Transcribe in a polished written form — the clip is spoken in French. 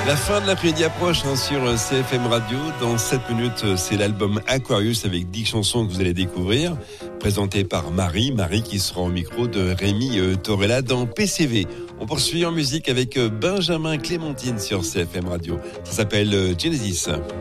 La fin de l'après-midi approche sur CFM Radio. Dans 7 minutes, c'est l'album Aquarius avec 10 chansons que vous allez découvrir, présenté par Marie qui sera au micro de Rémi Torella dans PCV. On poursuit en musique avec Benjamin Clémentine sur CFM Radio. Ça s'appelle Genesis.